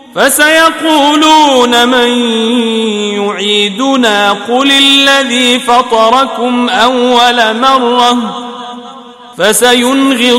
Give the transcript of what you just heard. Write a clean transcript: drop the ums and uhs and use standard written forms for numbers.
فسيقولون من يعيدنا قل الذي فطركم أول مرة فسينغضون